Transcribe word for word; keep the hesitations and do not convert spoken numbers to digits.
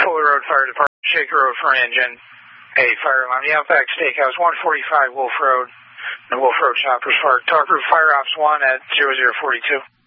Fuller Road Fire Department, Shaker Road for an engine. A fire alarm. The Outback Steakhouse, one forty-five Wolf Road. The Wolf Road Choppers Park. Talk Group Fire Ops one at zero zero four two.